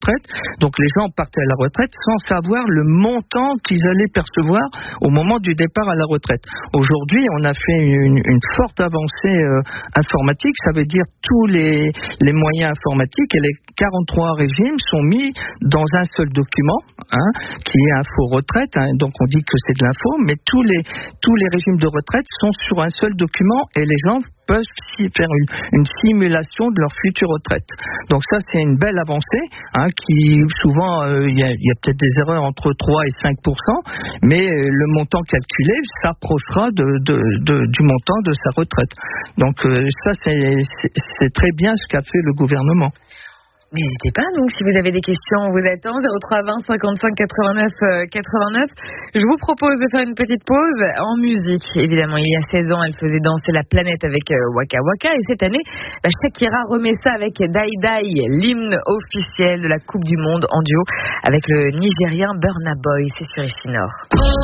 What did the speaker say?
retraite. Donc les gens partaient à la retraite sans savoir le montant qu'ils allaient percevoir au moment du départ à la retraite. Aujourd'hui, on a fait une forte avancée informatique. Ça veut dire tous les moyens informatiques et les 43 régimes sont mis dans un seul document, qui est Info Retraite. Donc on dit que c'est de l'info, mais tous les régimes de retraite sont sur un seul document et les gens peuvent faire une simulation de leur future retraite. Donc ça, c'est une belle avancée, qui souvent, il y a peut-être des erreurs entre 3 et 5%, mais le montant calculé s'approchera du montant de sa retraite. Donc ça, c'est très bien ce qu'a fait le gouvernement. N'hésitez pas, donc, si vous avez des questions, on vous attend, 03 20 55 89 89. Je vous propose de faire une petite pause en musique. Évidemment, il y a 16 ans, elle faisait danser la planète avec Waka Waka. Et cette année, Shakira remet ça avec Dai Dai, l'hymne officiel de la Coupe du Monde en duo avec le Nigérien Burna Boy. C'est sur Ici Nord.